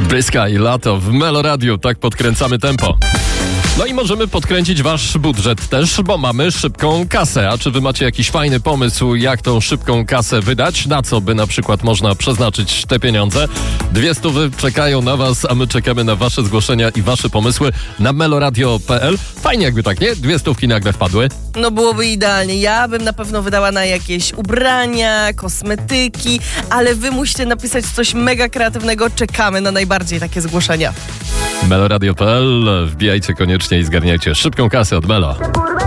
Bryska i lato w Melo Radio, tak podkręcamy tempo. No i możemy podkręcić wasz budżet też, bo mamy szybką kasę. A czy wy macie jakiś fajny pomysł, jak tą szybką kasę wydać? Na co by na przykład można przeznaczyć te pieniądze? 200 czekają na was, a my czekamy na wasze zgłoszenia i wasze pomysły na meloradio.pl. Fajnie jakby tak, nie? 200 nagle wpadły. No byłoby idealnie. Ja bym na pewno wydała na jakieś ubrania, kosmetyki, ale wy musicie napisać coś mega kreatywnego. Czekamy na najbardziej takie zgłoszenia. meloradio.pl. Wbijajcie koniecznie i zgarniajcie szybką kasę od Melo.